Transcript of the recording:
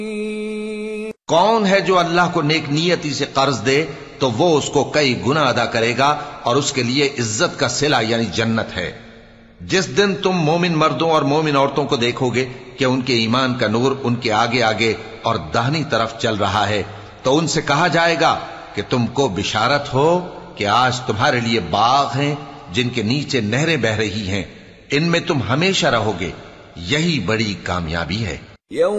कौन है जो अल्लाह को नेक नियति से कर्ज दे तो वो उसको कई गुना अदा करेगा और उसके लिए इज्जत का सिला यानी जन्नत है। जिस दिन तुम मोमिन मर्दों और मोमिन औरतों को देखोगे कि उनके ईमान का नूर उनके आगे आगे और दाहिनी तरफ चल रहा है, तो उनसे कहा जाएगा कि तुमको बिशारत हो कि आज तुम्हारे लिए बाग हैं जिनके नीचे नहरें बह रही हैं, इनमें तुम हमेशा रहोगे, यही बड़ी कामयाबी है।